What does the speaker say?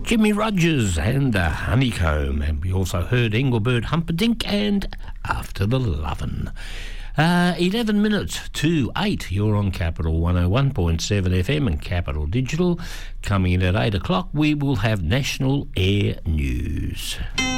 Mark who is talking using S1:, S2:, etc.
S1: Jimmy Rogers and the Honeycomb, and we also heard Engelbert Humperdinck and After the Lovin'. 11 minutes to 8, you're on Capital 101.7 FM and Capital Digital. Coming in at 8 o'clock, we will have National Air News.